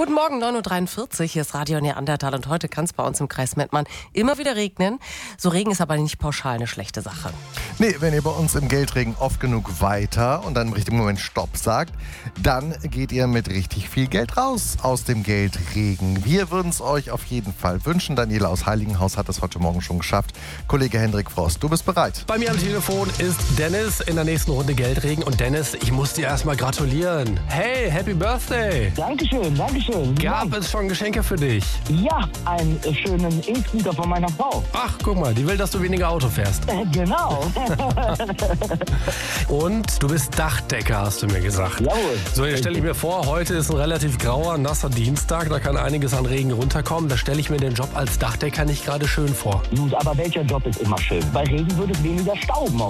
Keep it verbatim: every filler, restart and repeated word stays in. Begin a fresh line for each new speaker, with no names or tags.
Guten Morgen, neun Uhr dreiundvierzig, hier ist Radio Neandertal und heute kann es bei uns im Kreis Mettmann immer wieder regnen. So Regen ist aber nicht pauschal eine schlechte Sache.
Nee, wenn ihr bei uns im Geldregen oft genug weiter und dann im richtigen Moment Stopp sagt, dann geht ihr mit richtig viel Geld raus aus dem Geldregen. Wir würden es euch auf jeden Fall wünschen. Daniela aus Heiligenhaus hat es heute Morgen schon geschafft. Kollege Hendrik Frost, du bist bereit.
Bei mir am Telefon ist Dennis in der nächsten Runde Geldregen. Und Dennis, ich muss dir erstmal gratulieren. Hey, Happy Birthday!
Dankeschön, Dankeschön.
Gab es schon Geschenke für dich?
Ja, einen schönen E-Scooter von meiner Frau.
Ach, guck mal, die will, dass du weniger Auto fährst.
Äh, genau.
Und du bist Dachdecker, hast du mir gesagt.
Jawohl.
So, jetzt stelle ich mir vor, heute ist ein relativ grauer, nasser Dienstag. Da kann einiges an Regen runterkommen. Da stelle ich mir den Job als Dachdecker nicht gerade schön vor.
Gut, aber welcher Job ist immer schön? Bei Regen würde es weniger stauben.